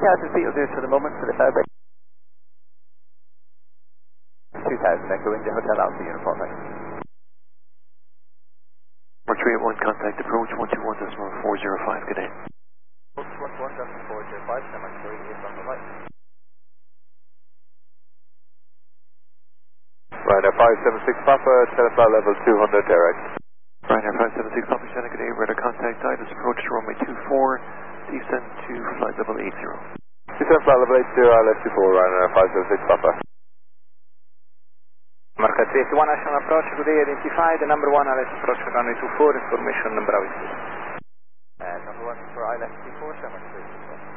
3000 feet will do for the moment for the fairway. 2000, Echo India Hotel Alpha Uniform. 4381, contact approach 121.405, good day. 121.405, semi 3 is on the right. Ryanair 576 Papa, Telefly level 200 direct. Ryanair 576 Papa, Shannon, good day, radar contact, ILS approach to runway 24, descend to flight level 80. Descend flight level 80, ILS 24, Ryanair 576 Papa. Marca 381 national approach, good day, identify the number 1 ILS approach runway 24, information Bravo 2. Number 1 for ILS 24, semi 3.